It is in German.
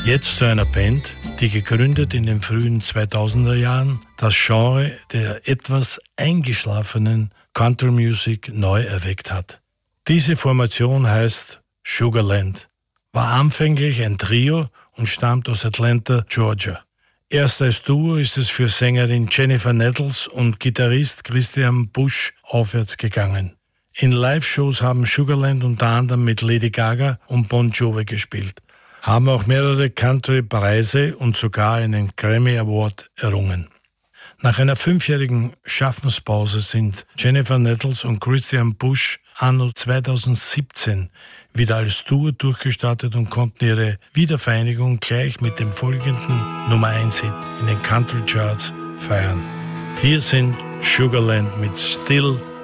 Jetzt zu einer Band, die gegründet in den frühen 2000er Jahren das Genre der etwas eingeschlafenen Country Music neu erweckt hat. Diese Formation heißt Sugarland, war anfänglich ein Trio und stammt aus Atlanta, Georgia. Erst als Duo ist es für Sängerin Jennifer Nettles und Gitarrist Christian Busch aufwärts gegangen. In Live-Shows haben Sugarland unter anderem mit Lady Gaga und Bon Jovi gespielt, haben auch mehrere Country-Preise und sogar einen Grammy Award errungen. Nach einer 5-jährigen Schaffenspause sind Jennifer Nettles und Christian Busch anno 2017 wieder als Duo durchgestartet und konnten ihre Wiedervereinigung gleich mit dem folgenden Nummer 1-Hit in den Country Charts feiern. Hier sind Sugarland mit Still